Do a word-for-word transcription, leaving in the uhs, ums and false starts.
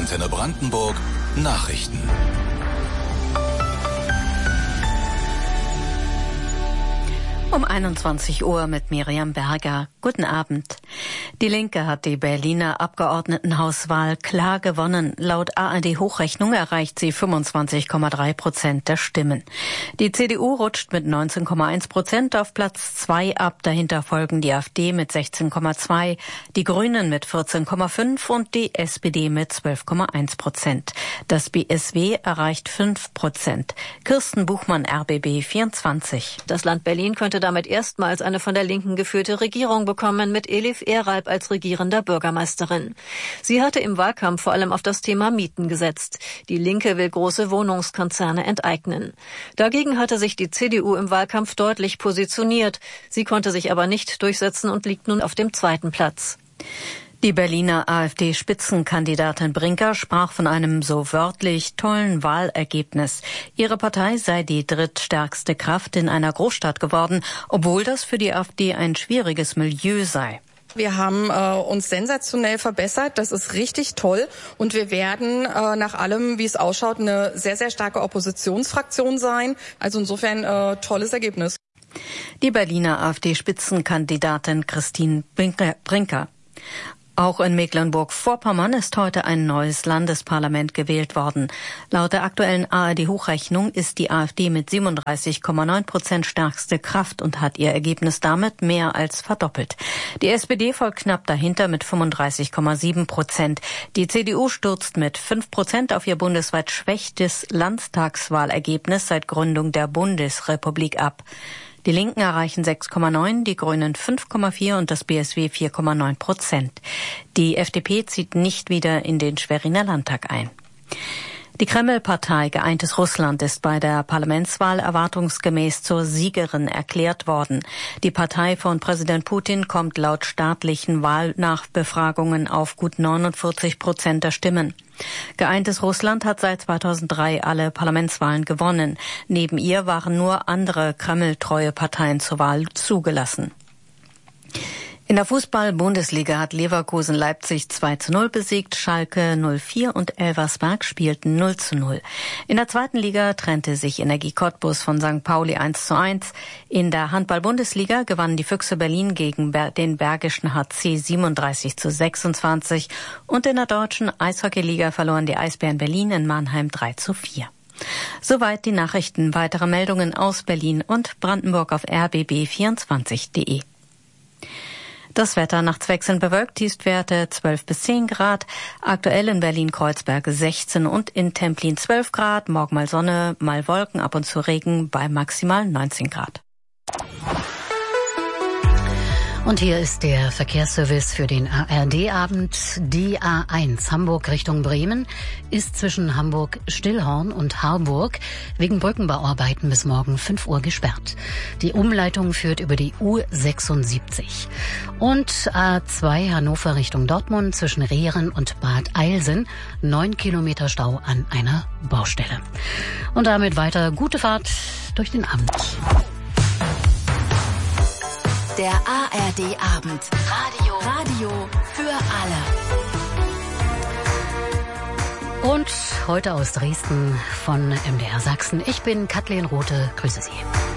Antenne Brandenburg Nachrichten. Um einundzwanzig Uhr mit Miriam Berger. Guten Abend. Die Linke hat die Berliner Abgeordnetenhauswahl klar gewonnen. Laut A R D-Hochrechnung erreicht sie fünfundzwanzig Komma drei Prozent der Stimmen. Die C D U rutscht mit neunzehn Komma eins Prozent auf Platz zwei ab. Dahinter folgen die AfD mit sechzehn Komma zwei, die Grünen mit vierzehn Komma fünf und die S P D mit zwölf Komma eins Prozent. Das B S W erreicht fünf Prozent. Kirsten Buchmann, R B B vierundzwanzig. Das Land Berlin könnte damit erstmals eine von der Linken geführte Regierung bekommen, mit Elif Eralp als regierender Bürgermeisterin. Sie hatte im Wahlkampf vor allem auf das Thema Mieten gesetzt. Die Linke will große Wohnungskonzerne enteignen. Dagegen hatte sich die C D U im Wahlkampf deutlich positioniert. Sie konnte sich aber nicht durchsetzen und liegt nun auf dem zweiten Platz. Die Berliner AfD-Spitzenkandidatin Brinker sprach von einem so wörtlich tollen Wahlergebnis. Ihre Partei sei die drittstärkste Kraft in einer Großstadt geworden, obwohl das für die AfD ein schwieriges Milieu sei. Wir haben äh, uns sensationell verbessert, das ist richtig toll und wir werden äh, nach allem, wie es ausschaut, eine sehr, sehr starke Oppositionsfraktion sein. Also insofern äh, tolles Ergebnis. Die Berliner AfD-Spitzenkandidatin Christine Brinker. Auch in Mecklenburg-Vorpommern ist heute ein neues Landesparlament gewählt worden. Laut der aktuellen A R D-Hochrechnung ist die AfD mit siebenunddreißig Komma neun Prozent stärkste Kraft und hat ihr Ergebnis damit mehr als verdoppelt. Die S P D folgt knapp dahinter mit fünfunddreißig Komma sieben Prozent. Die C D U stürzt mit fünf Prozent auf ihr bundesweit schwächstes Landtagswahlergebnis seit Gründung der Bundesrepublik ab. Die Linken erreichen sechs Komma neun, die Grünen fünf Komma vier und das B S W vier Komma neun Prozent. Die F D P zieht nicht wieder in den Schweriner Landtag ein. Die Kreml-Partei Geeintes Russland ist bei der Parlamentswahl erwartungsgemäß zur Siegerin erklärt worden. Die Partei von Präsident Putin kommt laut staatlichen Wahlnachbefragungen auf gut neunundvierzig Prozent der Stimmen. Geeintes Russland hat seit zweitausenddrei alle Parlamentswahlen gewonnen. Neben ihr waren nur andere Kreml-treue Parteien zur Wahl zugelassen. In der Fußball-Bundesliga hat Leverkusen Leipzig zwei zu null besiegt, Schalke null vier und Elversberg spielten null zu null. In der zweiten Liga trennte sich Energie Cottbus von Sankt Pauli eins zu eins. In der Handball-Bundesliga gewannen die Füchse Berlin gegen den Bergischen H C siebenunddreißig zu sechsundzwanzig und in der deutschen Eishockeyliga verloren die Eisbären Berlin in Mannheim drei zu vier. Soweit die Nachrichten. Weitere Meldungen aus Berlin und Brandenburg auf r b b vierundzwanzig punkt de. Das Wetter nachts wechselnd bewölkt, Tiefstwerte zwölf bis zehn Grad, aktuell in Berlin-Kreuzberg sechzehn und in Templin zwölf Grad, morgen mal Sonne, mal Wolken, ab und zu Regen bei maximal neunzehn Grad. Und hier ist der Verkehrsservice für den A R D-Abend. Die A eins Hamburg Richtung Bremen ist zwischen Hamburg-Stillhorn und Harburg wegen Brückenbauarbeiten bis morgen fünf Uhr gesperrt. Die Umleitung führt über die U sechsundsiebzig. Und A zwei Hannover Richtung Dortmund zwischen Rehren und Bad Eilsen neun Kilometer Stau an einer Baustelle. Und damit weiter gute Fahrt durch den Abend. Der A R D-Abend. Radio. Radio für alle. Und heute aus Dresden von M D R Sachsen. Ich bin Kathleen Rothe. Grüße Sie.